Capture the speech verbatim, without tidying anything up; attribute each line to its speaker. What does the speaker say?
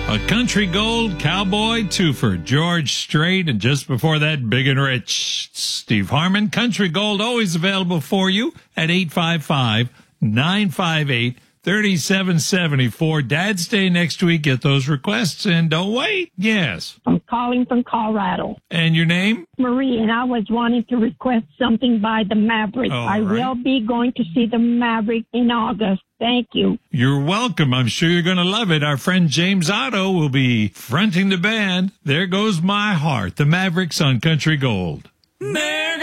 Speaker 1: A Country Gold Cowboy twofer, George Strait, and just before that, Big and Rich, Steve Harmon. Country Gold always available for you at eight five five, nine five eight, three seven seven four. Dad's Day next week. Get those requests and don't wait. Yes.
Speaker 2: I'm calling from Colorado.
Speaker 1: And your name?
Speaker 2: Marie, and I was wanting to request something by the Maverick.
Speaker 1: All
Speaker 2: I
Speaker 1: right.
Speaker 2: will be going to see the Maverick in August. Thank you.
Speaker 1: You're welcome. I'm sure you're going to love it. Our friend James Otto will be fronting the band. There Goes My Heart, the Mavericks on Country Gold. There